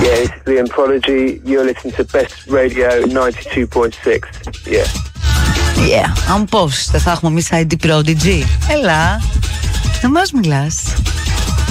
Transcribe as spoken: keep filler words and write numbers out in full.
Yeah, this is Liam Prodigy. You're listening to Best Radio ninety-two point six. Yeah. Yeah, αν πώς δεν θα έχουμε εμείς άι ντι Prodigy. Έλα, να μας μιλάς.